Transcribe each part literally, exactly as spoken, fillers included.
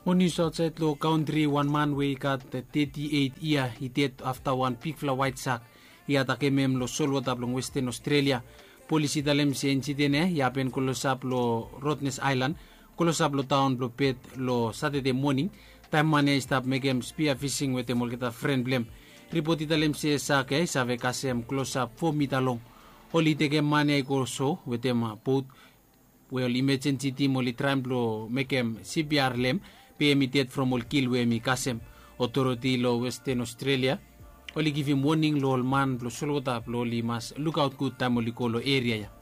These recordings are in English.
Monis outside lo country one man way kat thirty-eight year he dead after one pig fla white sack ia takemem lo solwa tablong Western Australia. Polisi dalem si incident eh yapen kolosap lo Rottnest Island kolosap lo town lo pet lo Saturday morning time mane stop megem spear fishing with them kita friend blem report dalem si sak eh save kasem kolosap four meter long oli tege mane ko so with them boat well emergency team oli tram lo megem C P R lem permitted from all kilwe mi kasem authority lo Western Australia oli give him warning lo man lo solota lo limas look out good time oli ko lo area ya.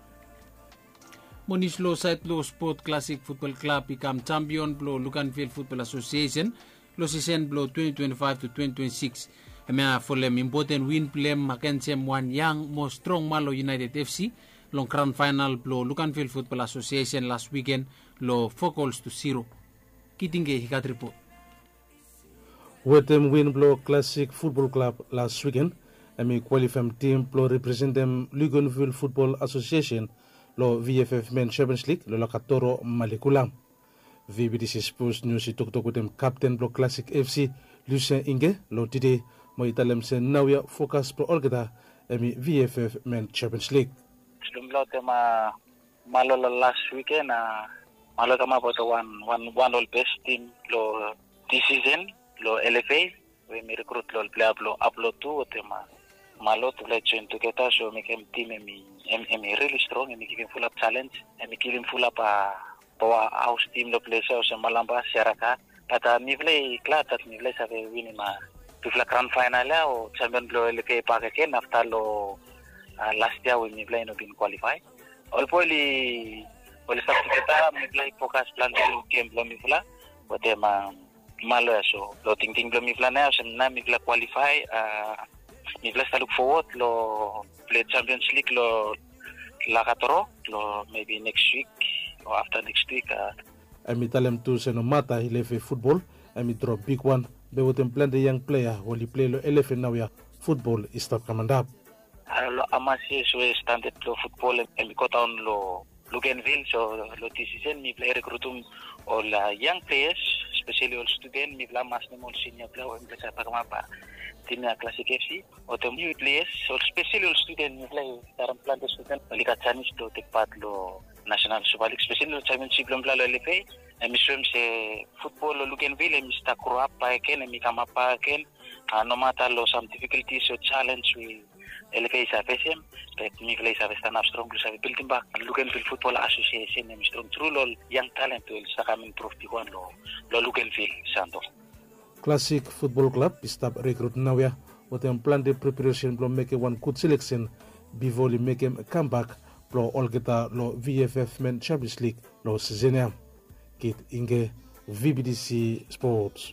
Monis lo site lo Sport Classic Football Club become champion lo Lucanville Football Association lo season lo twenty twenty-five to twenty twenty-six emea for them important win plem against one young more strong Malo United F C long grand final lo Lucanville Football Association last weekend lo four goals to zero. Kitinge hikat report. With them win blow Classic Football Club last weekend, and me qualify team blow represent them Luganville Football Association lo V F F Men Champions League lo Lakatoro Malikulam. V B D C Sports News tok tok with them captain blow Classic F C Lucien Inge lo today mo italem se nawya focus pro orgata emi V F F Men Champions League. Lumlo tema malo last weekend uh, malo kama poto one one one all best team lo this season lo L F A we me recruit lo player lo upload to tema malo to play join together so make him team emi emi really strong emi giving full up challenge emi giving full up uh, power house team lo play so malamba seraka kata mi play class that mi play save win ma to la grand final o champion lo L F A pa ken after lo uh, last year we mi play no been qualify all poli poli start kita mi play focus plan lo game lo mi fula bote ma malo so lo ting ting lo mi fula na so na mi play qualify uh, mi play look forward lo play Champions League lo la katoro lo maybe next week or after next week uh, ami talem tu seno mata L F A football ami drop big one be wotem plan the young player woli play lo L F A now ya football is stop coming up lo amasi so standard lo football ami ko town lo Luganville so lo season mi play recruitum all uh, young players especially all student mi play mas all senior player mi play sa pagmapa team na Classic F C o to new players so especially all student mi play taram plan the student liga challenge to take part lo national super league especially lo championship lo play lo L F A mi swim se football lo Luganville mi sta grow up pa ken mi kama pa ken uh, no matter lo some difficulties or challenge we L F A sa F M but mi play sa stand up strong sa building back Luganville Football Association mi strong through lo young talent will sa kami improve di kwan lo lo Luganville santo Classic Football Club stop recruit now ya with them plan the preparation to make one good selection before they make a comeback pro all kita lo V F F Men Champions League lo season kit inge V B D C Sports.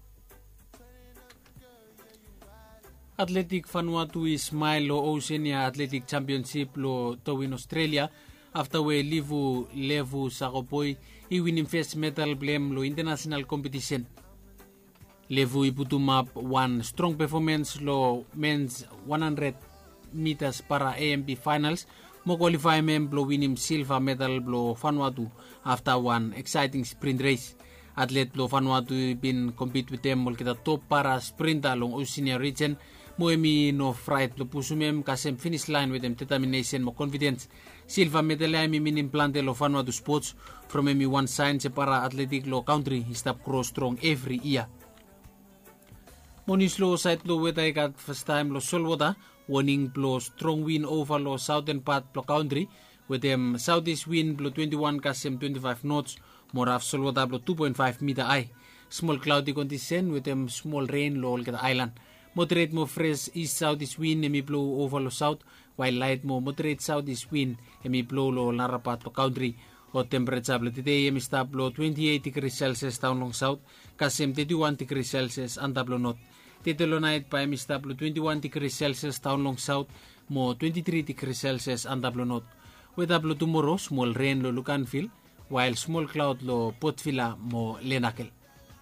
Athletic Vanuatu Ismail lo Oceania Athletic Championship lo towin Australia after we livu levu sakopoi i winning first medal blame lo international competition. Levu iputumap one strong performance lo men's one hundred meters para A M P finals mo qualify mem lo winning silver medal lo Vanuatu after one exciting sprint race. Athlete lo Vanuatu been compete with them mol kita top para sprinter long Oceania region mo emi no fright lo pusumem kasem finish line with them determination mo confidence silver medal emi minim plante lo Vanuatu sports from emi one sign se para athletic lo country stop cross strong every year. Monis lo site lo weta ikat first time lo solwota winning lo strong win over lo southern part lo country with them southeast wind lo twenty-one kasem twenty-five knots moraf solwota lo two point five meter high small cloudy condition with them small rain lo olketa island moderate mo fresh east southeast wind emi blow over lo south while light mo moderate southeast wind emi blow lo narapat lo country o temperature lo today emi stop lo twenty-eight degrees Celsius down long south kasem thirty-one degrees Celsius andap lo north titolo night pa emi stop lo twenty-one degrees Celsius down long south mo twenty-three degrees Celsius andap lo north weather lo tomorrow small rain lo Lucanville while small cloud lo Port Vila mo Lenakel.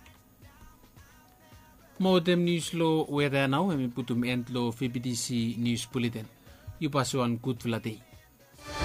Modem news lo weather now emi putum end lo V B D C news bulletin. You pass on good day.